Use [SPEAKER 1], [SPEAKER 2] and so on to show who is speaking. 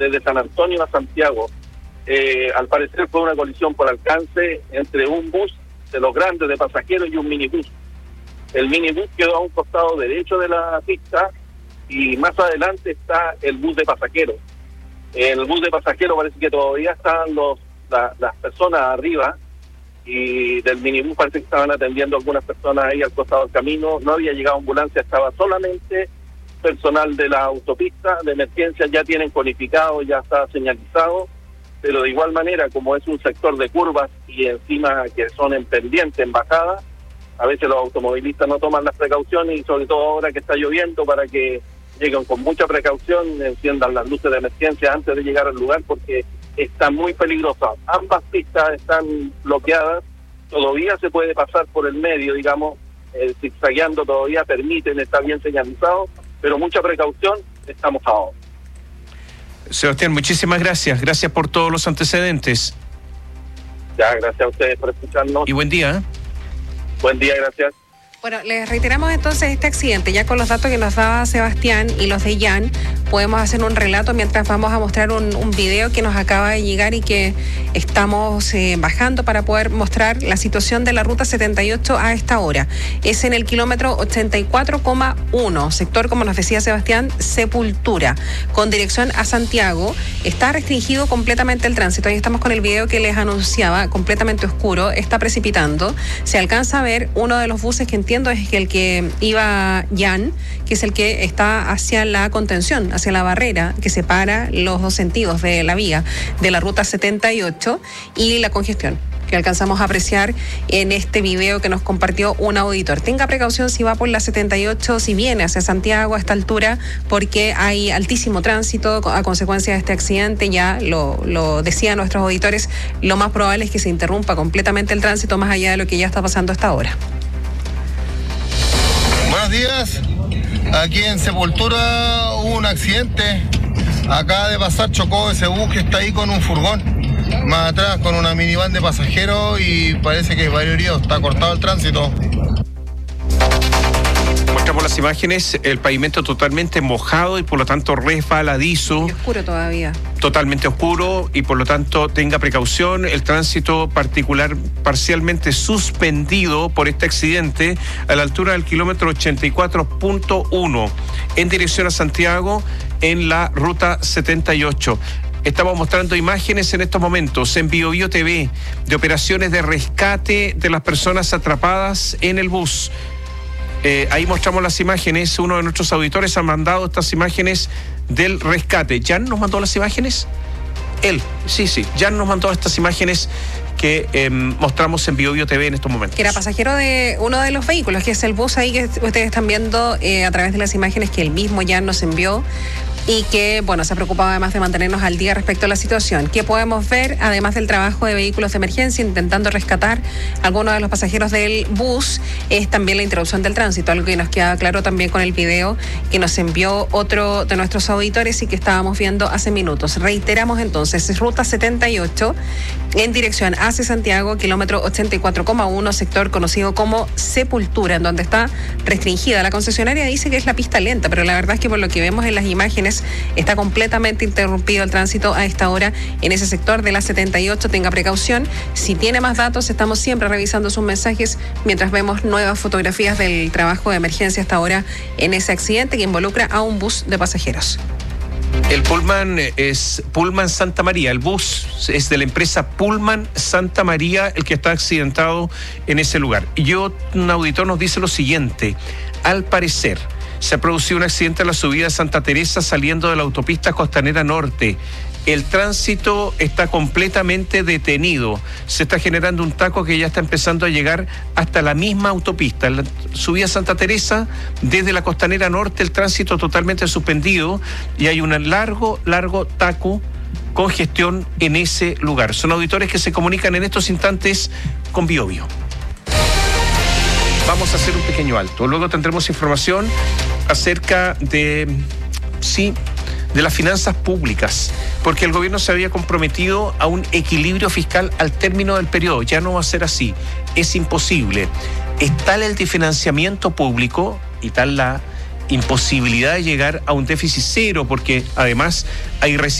[SPEAKER 1] desde San Antonio a Santiago. Al parecer fue una colisión por alcance entre un bus de los grandes de pasajeros y un minibús. El minibús quedó a un costado derecho de la pista y más adelante está el bus de pasajeros. En el bus de pasajeros parece que todavía estaban las personas arriba, y del minibús parece que estaban atendiendo algunas personas ahí al costado del camino. No había llegado ambulancia, estaba solamente personal de la autopista de emergencia. Ya tienen codificado, ya está señalizado, pero de igual manera, como es un sector de curvas y encima que son en pendiente, en bajada, a veces los automovilistas no toman las precauciones, y sobre todo ahora que está lloviendo, para que lleguen con mucha precaución, enciendan las luces de emergencia antes de llegar al lugar, porque está muy peligrosa. Ambas pistas están bloqueadas, todavía se puede pasar por el medio, digamos, zigzagueando todavía permiten, está bien señalizado, pero mucha precaución, estamos ahora.
[SPEAKER 2] Sebastián, muchísimas gracias. Gracias por todos los antecedentes.
[SPEAKER 1] Ya, gracias a ustedes por escucharnos.
[SPEAKER 2] Y buen día.
[SPEAKER 1] Buen día, gracias.
[SPEAKER 3] Bueno, les reiteramos entonces este accidente. Ya con los datos que nos daba Sebastián y los de Jan, podemos hacer un relato mientras vamos a mostrar un video que nos acaba de llegar y que estamos bajando para poder mostrar la situación de la ruta 78 a esta hora. Es en el kilómetro 84,1, sector, como nos decía Sebastián, Sepultura, con dirección a Santiago. Está restringido completamente el tránsito. Ahí estamos con el video que les anunciaba, completamente oscuro, está precipitando. Se alcanza a ver uno de los buses que entiendo es el que iba Jan, que es el que está hacia la contención, hacia la barrera que separa los dos sentidos de la vía de la ruta 78, y la congestión que alcanzamos a apreciar en este video que nos compartió un auditor. Tenga precaución si va por la 78, si viene hacia Santiago a esta altura, porque hay altísimo tránsito a consecuencia de este accidente. Ya lo decían nuestros auditores, lo más probable es que se interrumpa completamente el tránsito más allá de lo que ya está pasando hasta ahora.
[SPEAKER 4] Buenos días, aquí en Sepultura hubo un accidente, acaba de pasar, chocó ese bus que está ahí con un furgón, más atrás con una minivan de pasajeros, y parece que hay varios heridos, está cortado el tránsito.
[SPEAKER 2] Mostramos las imágenes, el pavimento totalmente mojado y por lo tanto resbaladizo.
[SPEAKER 3] Y oscuro todavía.
[SPEAKER 2] Totalmente oscuro, y por lo tanto tenga precaución. El tránsito parcialmente suspendido por este accidente a la altura del kilómetro 84.1 en dirección a Santiago en la ruta 78. Estamos mostrando imágenes en estos momentos en BioBio TV de operaciones de rescate de las personas atrapadas en el bus. Ahí mostramos las imágenes. Uno de nuestros auditores ha mandado estas imágenes del rescate. ¿Jan nos mandó las imágenes? Él, sí, Jan nos mandó estas imágenes que mostramos en BioBio TV en estos momentos.
[SPEAKER 3] Que era pasajero de uno de los vehículos, que es el bus ahí que ustedes están viendo a través de las imágenes que él mismo Jan nos envió, y que, bueno, se ha preocupado además de mantenernos al día respecto a la situación. ¿Qué podemos ver? Además del trabajo de vehículos de emergencia intentando rescatar a algunos de los pasajeros del bus, es también la interrupción del tránsito, algo que nos queda claro también con el video que nos envió otro de nuestros auditores y que estábamos viendo hace minutos. Reiteramos entonces, es ruta 78 en dirección hacia Santiago, kilómetro 84,1, sector conocido como Sepultura, en donde está restringida. La concesionaria dice que es la pista lenta, pero la verdad es que por lo que vemos en las imágenes está completamente interrumpido el tránsito a esta hora en ese sector de la 78. Tenga precaución. Si tiene más datos, estamos siempre revisando sus mensajes mientras vemos nuevas fotografías del trabajo de emergencia hasta ahora en ese accidente que involucra a un bus de pasajeros.
[SPEAKER 2] El Pullman es Pullman Santa María. El bus es de la empresa Pullman Santa María el que está accidentado en ese lugar. Y un auditor nos dice lo siguiente: al parecer se ha producido un accidente en la subida de Santa Teresa saliendo de la autopista Costanera Norte. El tránsito está completamente detenido. Se está generando un taco que ya está empezando a llegar hasta la misma autopista. En la subida a Santa Teresa, desde la Costanera Norte, el tránsito totalmente suspendido y hay un largo taco, congestión en ese lugar. Son auditores que se comunican en estos instantes con BioBio. Vamos a hacer un pequeño alto. Luego tendremos información acerca de las finanzas públicas, porque el gobierno se había comprometido a un equilibrio fiscal al término del periodo. Ya no va a ser así. Es imposible. Es tal el desfinanciamiento público y tal la imposibilidad de llegar a un déficit cero, porque además hay